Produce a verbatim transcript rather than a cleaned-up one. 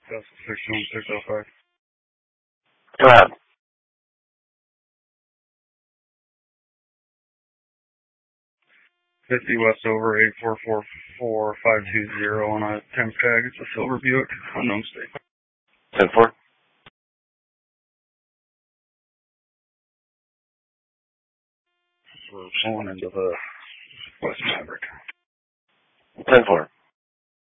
That's six one six oh five. Go ahead. fifty Westover eight four four four five two zero on a temp tag. It's a silver Buick, unknown state. ten four. We're pulling into the West Maverick. ten four.